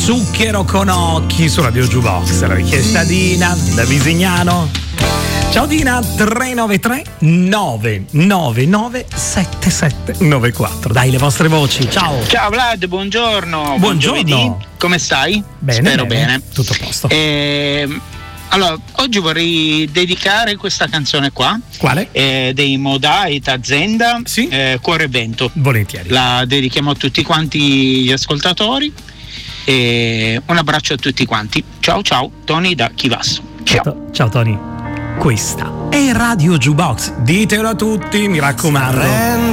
Zucchero con occhi su Radio Jukebox. La richiesta di Dina da Visignano. Ciao Dina, 393 999 7794. Dai le vostre voci, ciao. Ciao Vlad, buongiorno. Buongiorno. Giovedì. Come stai? Bene, Spero bene. Tutto a posto. Allora, oggi vorrei dedicare questa canzone qua. Quale? Dei Modait Azienda, Sì. Cuore e Vento. Volentieri. La dedichiamo a tutti quanti gli ascoltatori. E un abbraccio a tutti quanti. Ciao ciao, Tony da Chivasso. Ciao. Ciao Tony. Questa è Radio Jukebox. Ditelo a tutti, mi raccomando.